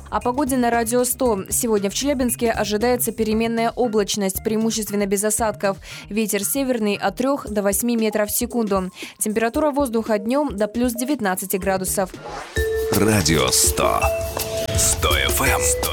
О погоде на Радио 100. Сегодня в Челябинске ожидается переменная облачность, преимущественно без осадков. Ветер северный от 3 до 8 метров в секунду. Температура воздуха днем до плюс 19 градусов. Радио 100. 100 FM.